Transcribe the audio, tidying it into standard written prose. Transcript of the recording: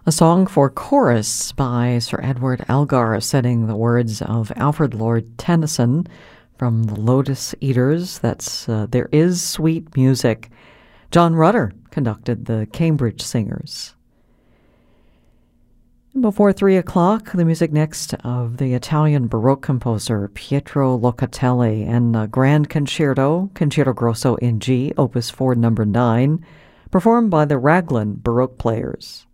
A song for chorus by Sir Edward Elgar, setting the words of Alfred Lord Tennyson from the Lotus Eaters. That's There Is Sweet Music. John Rutter conducted the Cambridge Singers. Before 3 o'clock, the music next of the Italian Baroque composer Pietro Locatelli and a Grand Concerto, Concerto Grosso in G, Opus 4, Number 9, performed by the Raglan Baroque Players.